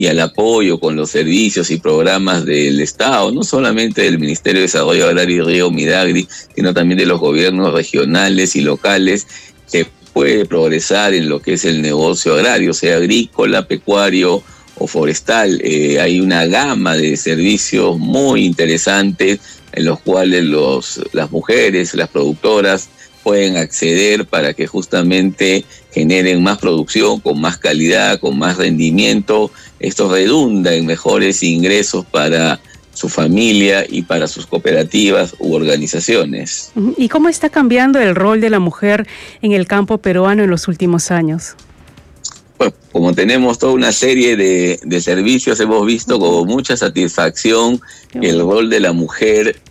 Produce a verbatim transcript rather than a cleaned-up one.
y al apoyo con los servicios y programas del Estado, no solamente del Ministerio de Desarrollo Agrario y Río Midagri, sino también de los gobiernos regionales y locales, se puede progresar en lo que es el negocio agrario, sea agrícola, pecuario o forestal. Eh, hay una gama de servicios muy interesantes en los cuales los, las mujeres, las productoras, pueden acceder para que justamente generen más producción, con más calidad, con más rendimiento. Esto redunda en mejores ingresos para su familia y para sus cooperativas u organizaciones. ¿Y cómo está cambiando el rol de la mujer en el campo peruano en los últimos años? Bueno, como tenemos toda una serie de, de servicios, hemos visto con mucha satisfacción que el rol de la mujer